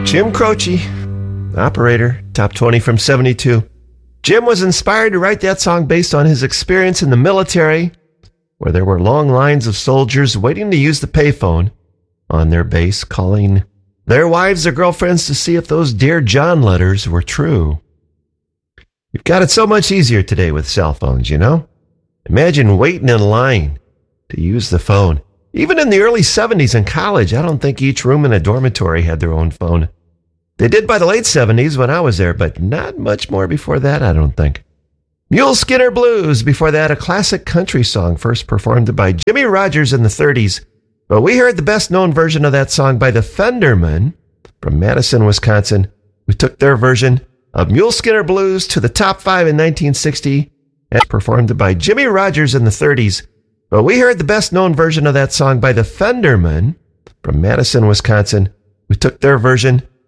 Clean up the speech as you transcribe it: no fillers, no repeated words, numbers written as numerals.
Jim Croce, Operator, top 20 from 72. Jim was inspired to write that song based on his experience in the military, where there were long lines of soldiers waiting to use the payphone on their base, calling their wives or girlfriends to see if those Dear John letters were true. You've got it so much easier today with cell phones, you know? Imagine waiting in line to use the phone. Even in the early 70s in college, I don't think each room in a dormitory had their own phone. They did by the late 70s when I was there, but not much more before that, I don't think. Mule Skinner Blues, before that, a classic country song first performed by Jimmie Rodgers in the 30s. But we heard the best-known version of that song by the Fendermen from Madison, Wisconsin, who took their version of Mule Skinner Blues to the top 5 in 1960 and performed by Jimmie Rodgers in the 30s. But we heard the best-known version of that song by the Fendermen from Madison, Wisconsin, who took their version